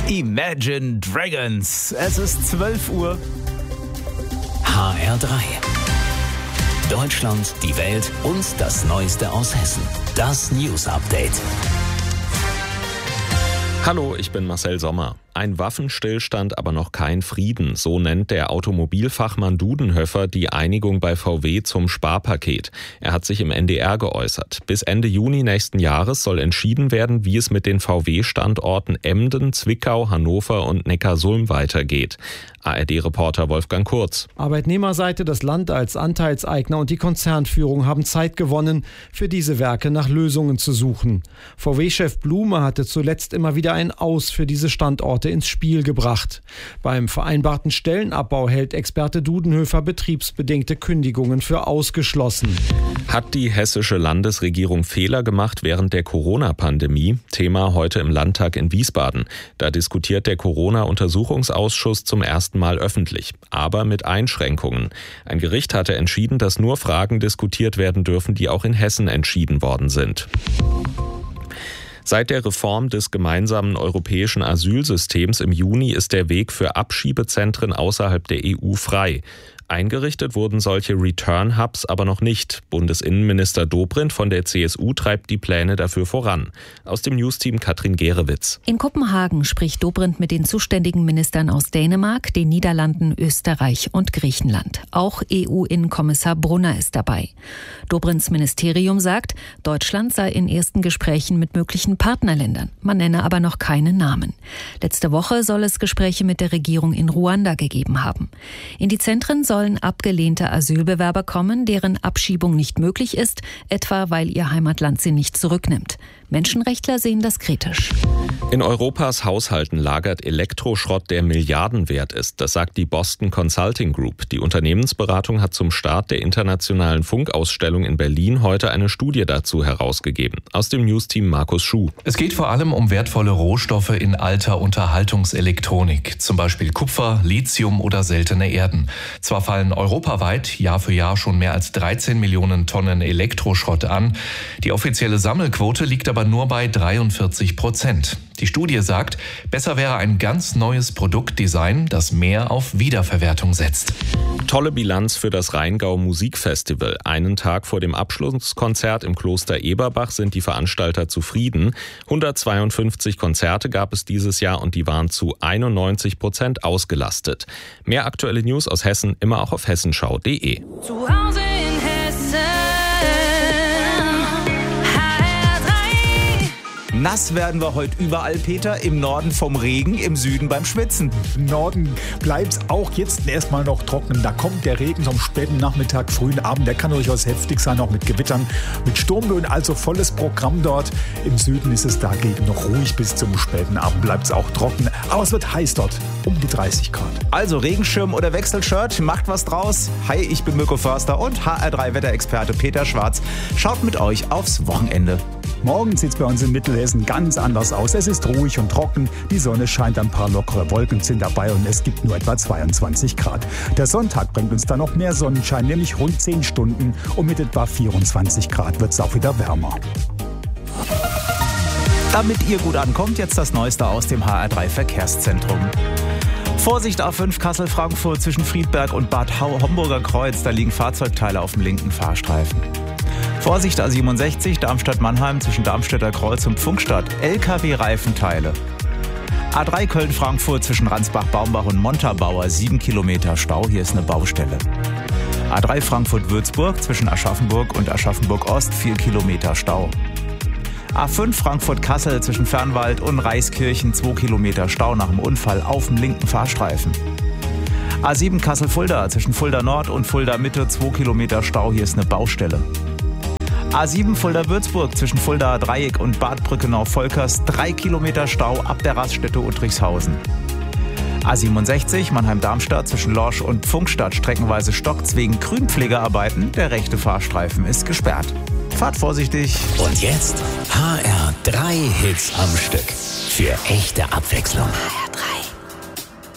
Imagine Dragons. Es ist 12 Uhr. HR3. Deutschland, die Welt und das Neueste aus Hessen. Das News Update. Hallo, ich bin Marcel Sommer. Ein Waffenstillstand, aber noch kein Frieden. So nennt der Automobilfachmann Dudenhöfer die Einigung bei VW zum Sparpaket. Er hat sich im NDR geäußert. Bis Ende Juni nächsten Jahres soll entschieden werden, wie es mit den VW-Standorten Emden, Zwickau, Hannover und Neckarsulm weitergeht. ARD-Reporter Wolfgang Kurz. Arbeitnehmerseite, das Land als Anteilseigner und die Konzernführung haben Zeit gewonnen, für diese Werke nach Lösungen zu suchen. VW-Chef Blume hatte zuletzt immer wieder ein Aus für diese Standorte ins Spiel gebracht. Beim vereinbarten Stellenabbau hält Experte Dudenhöfer betriebsbedingte Kündigungen für ausgeschlossen. Hat die hessische Landesregierung Fehler gemacht während der Corona-Pandemie? Thema heute im Landtag in Wiesbaden. Da diskutiert der Corona-Untersuchungsausschuss zum ersten Mal öffentlich, aber mit Einschränkungen. Ein Gericht hatte entschieden, dass nur Fragen diskutiert werden dürfen, die auch in Hessen entschieden worden sind. Seit der Reform des gemeinsamen europäischen Asylsystems im Juni ist der Weg für Abschiebezentren außerhalb der EU frei. Eingerichtet wurden solche Return-Hubs aber noch nicht. Bundesinnenminister Dobrindt von der CSU treibt die Pläne dafür voran. Aus dem Newsteam Katrin Gerewitz. In Kopenhagen spricht Dobrindt mit den zuständigen Ministern aus Dänemark, den Niederlanden, Österreich und Griechenland. Auch EU-Innenkommissar Brunner ist dabei. Dobrindts Ministerium sagt, Deutschland sei in ersten Gesprächen mit möglichen Partnerländern. Man nenne aber noch keine Namen. Letzte Woche soll es Gespräche mit der Regierung in Ruanda gegeben haben. In die Zentren sollen abgelehnte Asylbewerber kommen, deren Abschiebung nicht möglich ist, etwa weil ihr Heimatland sie nicht zurücknimmt. Menschenrechtler sehen das kritisch. In Europas Haushalten lagert Elektroschrott, der Milliarden wert ist. Das sagt die Boston Consulting Group. Die Unternehmensberatung hat zum Start der internationalen Funkausstellung in Berlin heute eine Studie dazu herausgegeben. Aus dem Newsteam Markus Schuh. Es geht vor allem um wertvolle Rohstoffe in alter Unterhaltungselektronik, zum Beispiel Kupfer, Lithium oder seltene Erden. Zwar fallen europaweit Jahr für Jahr schon mehr als 13 Millionen Tonnen Elektroschrott an. Die offizielle Sammelquote liegt aber nur bei 43%. Die Studie sagt, besser wäre ein ganz neues Produktdesign, das mehr auf Wiederverwertung setzt. Tolle Bilanz für das Rheingau Musikfestival. Einen Tag vor dem Abschlusskonzert im Kloster Eberbach sind die Veranstalter zufrieden. 152 Konzerte gab es dieses Jahr und die waren zu 91% ausgelastet. Mehr aktuelle News aus Hessen immer auch auf hessenschau.de. Zu Hause in Hessen. Nass werden wir heute überall, Peter. Im Norden vom Regen, im Süden beim Schwitzen. Im Norden bleibt's auch jetzt erstmal noch trocken. Da kommt der Regen zum späten Nachmittag, frühen Abend. Der kann durchaus heftig sein, auch mit Gewittern, mit Sturmböen. Also volles Programm dort. Im Süden ist es dagegen noch ruhig. Bis zum späten Abend bleibt's auch trocken. Aber es wird heiß dort, um die 30 Grad. Also Regenschirm oder Wechselshirt, macht was draus. Hi, ich bin Mirko Förster und HR3-Wetterexperte Peter Schwarz schaut mit euch aufs Wochenende. Morgen sieht es bei uns in Mittelhessen ganz anders aus. Es ist ruhig und trocken, die Sonne scheint, ein paar lockere Wolken sind dabei und es gibt nur etwa 22 Grad. Der Sonntag bringt uns dann noch mehr Sonnenschein, nämlich rund 10 Stunden und mit etwa 24 Grad wird es auch wieder wärmer. Damit ihr gut ankommt, jetzt das Neueste aus dem HR3 Verkehrszentrum. Vorsicht A5 Kassel-Frankfurt zwischen Friedberg und Bad Homburger Kreuz, da liegen Fahrzeugteile auf dem linken Fahrstreifen. Vorsicht A67 Darmstadt-Mannheim zwischen Darmstädter Kreuz und Pfungstadt, LKW-Reifenteile. A3 Köln-Frankfurt zwischen Ransbach-Baumbach und Montabaur, 7 Kilometer Stau, hier ist eine Baustelle. A3 Frankfurt-Würzburg zwischen Aschaffenburg und Aschaffenburg-Ost, 4 Kilometer Stau. A5 Frankfurt-Kassel zwischen Fernwald und Reiskirchen, 2 Kilometer Stau nach dem Unfall auf dem linken Fahrstreifen. A7 Kassel-Fulda zwischen Fulda Nord und Fulda Mitte, 2 Kilometer Stau, hier ist eine Baustelle. A7 Fulda-Würzburg zwischen Fulda Dreieck und Bad Brückenau-Volkers, 3 Kilometer Stau ab der Raststätte Uttrichshausen. A67 Mannheim-Darmstadt zwischen Lorsch und Pfungstadt streckenweise stockt's wegen Grünpflegearbeiten. Der rechte Fahrstreifen ist gesperrt. Fahrt vorsichtig. Und jetzt HR3 Hits am Stück. Für echte Abwechslung. HR3.